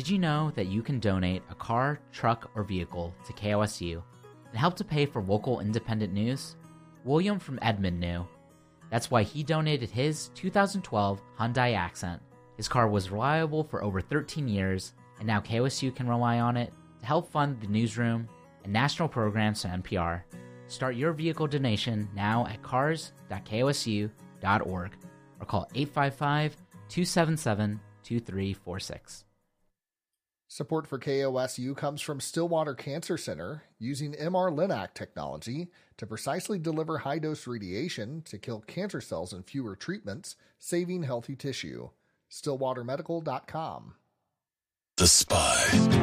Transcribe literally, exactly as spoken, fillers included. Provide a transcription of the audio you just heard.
Did you know that you can donate a car, truck, or vehicle to K O S U and help to pay for local independent news? William from Edmond knew. That's why he donated his two thousand twelve Hyundai Accent. His car was reliable for over thirteen years, and now K O S U can rely on it to help fund the newsroom and national programs to N P R. Start your vehicle donation now at cars dot k o s u dot org or call eight five five, two seven seven, two three four six. Support for K O S U comes from Stillwater Cancer Center, using M R Linac technology to precisely deliver high-dose radiation to kill cancer cells in fewer treatments, saving healthy tissue. stillwater medical dot com. The Spy.